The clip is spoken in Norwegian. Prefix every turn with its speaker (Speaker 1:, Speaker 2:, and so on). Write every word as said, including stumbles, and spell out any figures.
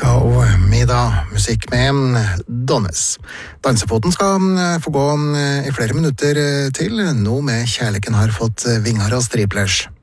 Speaker 1: Monica og Mida, musikk med Donnes. Dansefoten skal få gå i flere minutter til, nå med Kjærligheten har fått vinger og striplers.